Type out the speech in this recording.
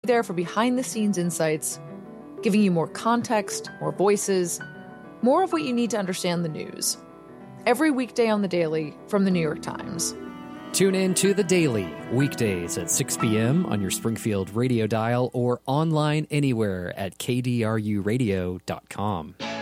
there for behind-the-scenes insights, giving you more context, more voices, more of what you need to understand the news. Every weekday on The Daily from The New York Times. Tune in to The Daily, weekdays at 6 p.m. on your Springfield radio dial or online anywhere at kdruradio.com.